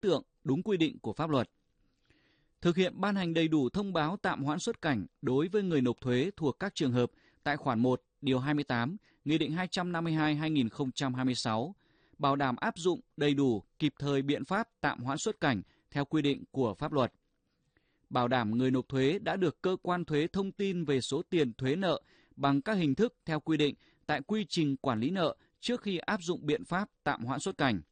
tượng đúng quy định của pháp luật. Thực hiện ban hành đầy đủ thông báo tạm hoãn xuất cảnh đối với người nộp thuế thuộc các trường hợp tại khoản 1, điều 28, Nghị định 252/2026, bảo đảm áp dụng đầy đủ kịp thời biện pháp tạm hoãn xuất cảnh theo quy định của pháp luật. Bảo đảm người nộp thuế đã được cơ quan thuế thông tin về số tiền thuế nợ bằng các hình thức theo quy định tại quy trình quản lý nợ trước khi áp dụng biện pháp tạm hoãn xuất cảnh.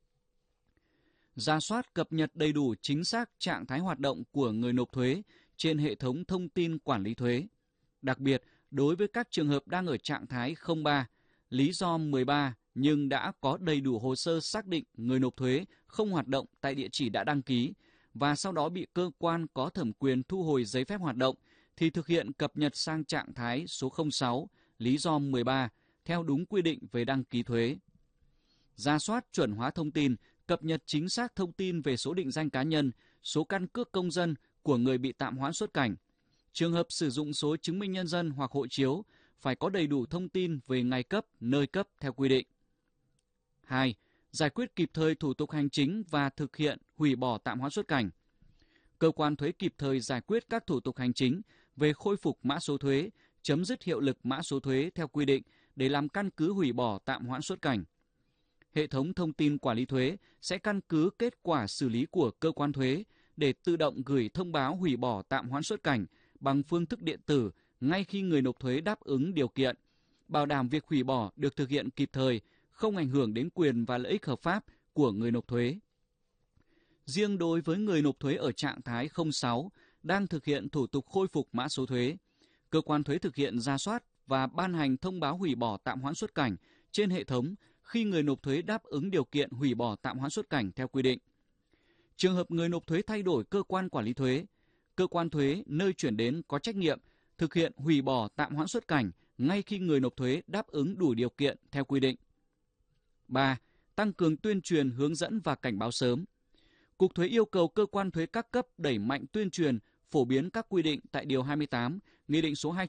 Rà soát cập nhật đầy đủ chính xác trạng thái hoạt động của người nộp thuế trên hệ thống thông tin quản lý thuế. Đặc biệt, đối với các trường hợp đang ở trạng thái 03, lý do 13 nhưng đã có đầy đủ hồ sơ xác định người nộp thuế không hoạt động tại địa chỉ đã đăng ký và sau đó bị cơ quan có thẩm quyền thu hồi giấy phép hoạt động thì thực hiện cập nhật sang trạng thái số 06, lý do 13 theo đúng quy định về đăng ký thuế. Rà soát chuẩn hóa thông tin, cập nhật chính xác thông tin về số định danh cá nhân, số căn cước công dân của người bị tạm hoãn xuất cảnh. Trường hợp sử dụng số chứng minh nhân dân hoặc hộ chiếu phải có đầy đủ thông tin về ngày cấp, nơi cấp theo quy định. 2. Giải quyết kịp thời thủ tục hành chính và thực hiện hủy bỏ tạm hoãn xuất cảnh. Cơ quan thuế kịp thời giải quyết các thủ tục hành chính về khôi phục mã số thuế, chấm dứt hiệu lực mã số thuế theo quy định để làm căn cứ hủy bỏ tạm hoãn xuất cảnh. Hệ thống thông tin quản lý thuế sẽ căn cứ kết quả xử lý của cơ quan thuế để tự động gửi thông báo hủy bỏ tạm hoãn xuất cảnh bằng phương thức điện tử ngay khi người nộp thuế đáp ứng điều kiện, bảo đảm việc hủy bỏ được thực hiện kịp thời, không ảnh hưởng đến quyền và lợi ích hợp pháp của người nộp thuế. Riêng đối với người nộp thuế ở trạng thái 06 đang thực hiện thủ tục khôi phục mã số thuế, cơ quan thuế thực hiện rà soát và ban hành thông báo hủy bỏ tạm hoãn xuất cảnh trên hệ thống khi người nộp thuế đáp ứng điều kiện hủy bỏ tạm hoãn xuất cảnh theo quy định. Trường hợp người nộp thuế thay đổi cơ quan quản lý thuế, cơ quan thuế nơi chuyển đến có trách nhiệm thực hiện hủy bỏ tạm hoãn xuất cảnh ngay khi người nộp thuế đáp ứng đủ điều kiện theo quy định. 3. Tăng cường tuyên truyền, hướng dẫn và cảnh báo sớm. Cục Thuế yêu cầu cơ quan thuế các cấp đẩy mạnh tuyên truyền, phổ biến các quy định tại Điều 28, Nghị định số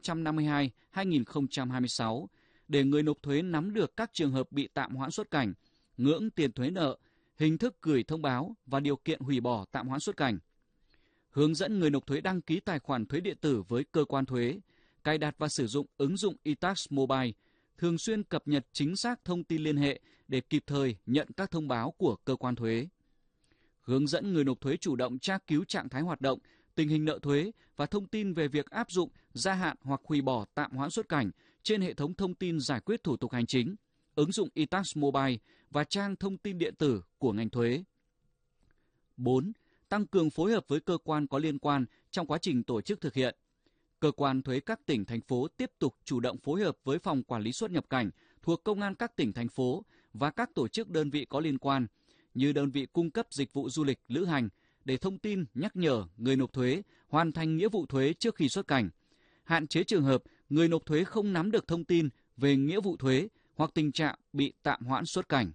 252/2026 để người nộp thuế nắm được các trường hợp bị tạm hoãn xuất cảnh, ngưỡng tiền thuế nợ, hình thức gửi thông báo và điều kiện hủy bỏ tạm hoãn xuất cảnh. Hướng dẫn người nộp thuế đăng ký tài khoản thuế điện tử với cơ quan thuế, cài đặt và sử dụng ứng dụng eTax Mobile, thường xuyên cập nhật chính xác thông tin liên hệ để kịp thời nhận các thông báo của cơ quan thuế. Hướng dẫn người nộp thuế chủ động tra cứu trạng thái hoạt động, tình hình nợ thuế và thông tin về việc áp dụng, gia hạn hoặc hủy bỏ tạm hoãn xuất cảnh trên hệ thống thông tin giải quyết thủ tục hành chính, ứng dụng eTax Mobile và trang thông tin điện tử của ngành thuế. 4. Tăng cường phối hợp với cơ quan có liên quan trong quá trình tổ chức thực hiện. Cơ quan thuế các tỉnh, thành phố tiếp tục chủ động phối hợp với Phòng Quản lý xuất nhập cảnh thuộc Công an các tỉnh, thành phố và các tổ chức đơn vị có liên quan như đơn vị cung cấp dịch vụ du lịch, lữ hành để thông tin, nhắc nhở người nộp thuế hoàn thành nghĩa vụ thuế trước khi xuất cảnh, hạn chế trường hợp người nộp thuế không nắm được thông tin về nghĩa vụ thuế hoặc tình trạng bị tạm hoãn xuất cảnh.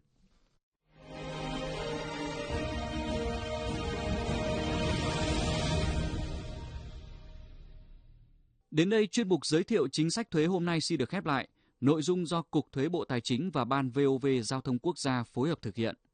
Đến đây, chuyên mục giới thiệu chính sách thuế hôm nay xin được khép lại. Nội dung do Cục Thuế Bộ Tài chính và Ban VOV Giao thông Quốc gia phối hợp thực hiện.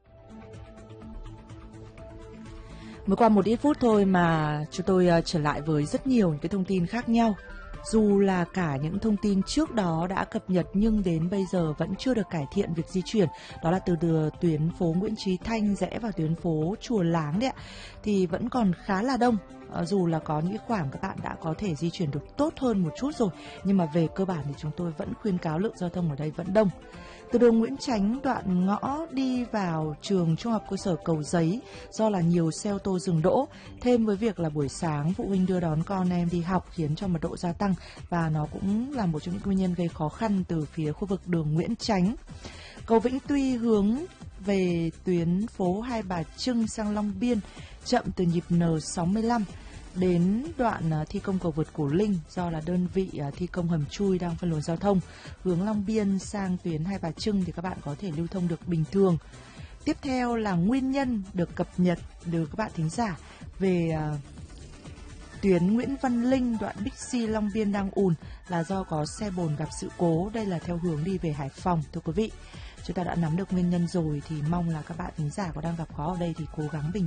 Mới qua một ít phút thôi mà chúng tôi trở lại với rất nhiều những cái thông tin khác nhau. Dù là cả những thông tin trước đó đã cập nhật nhưng đến bây giờ vẫn chưa được cải thiện việc di chuyển. Đó là từ tuyến phố Nguyễn Chí Thanh rẽ vào tuyến phố Chùa Láng đấy ạ. Thì vẫn còn khá là đông. Dù là có những khoảng các bạn đã có thể di chuyển được tốt hơn một chút rồi. Nhưng mà về cơ bản thì chúng tôi vẫn khuyên cáo lượng giao thông ở đây vẫn đông. Từ đường Nguyễn Chánh đoạn ngõ đi vào trường Trung học cơ sở Cầu Giấy do là nhiều xe ô tô dừng đỗ, thêm với việc là buổi sáng phụ huynh đưa đón con em đi học khiến cho mật độ gia tăng và nó cũng là một trong những nguyên nhân gây khó khăn từ phía khu vực đường Nguyễn Chánh. Cầu Vĩnh Tuy hướng về tuyến phố Hai Bà Trưng sang Long Biên chậm từ nhịp N65 đến đoạn thi công cầu vượt Cổ Linh do là đơn vị thi công hầm chui đang phân luồng giao thông hướng Long Biên sang tuyến Hai Bà Trưng thì các bạn có thể lưu thông được bình thường. Tiếp theo là nguyên nhân được cập nhật từ các bạn thính giả về tuyến Nguyễn Văn Linh đoạn Bixi Long Biên đang ùn là do có xe bồn gặp sự cố. Đây là theo hướng đi về Hải Phòng, thưa quý vị. chúng ta đã nắm được nguyên nhân rồi thì mong là các bạn thính giả có đang gặp khó ở đây thì cố gắng bình